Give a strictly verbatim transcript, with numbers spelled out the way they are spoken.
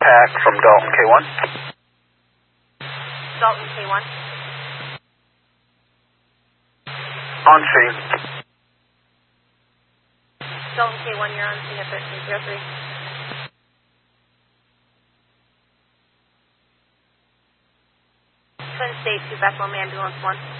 Pack from Dalton K one. Dalton K one. On scene. Dalton K one, you're on scene at thirteen oh three. Twin State, two Bethlehem Ambulance one.